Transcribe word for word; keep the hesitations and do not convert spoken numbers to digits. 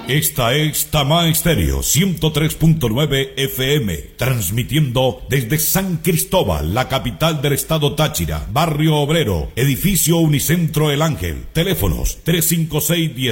Esta es Tama Estéreo ciento tres punto nueve F M, transmitiendo desde San Cristóbal, la capital del estado Táchira, barrio Obrero, edificio Unicentro El Ángel. Teléfonos tres cinco seis, uno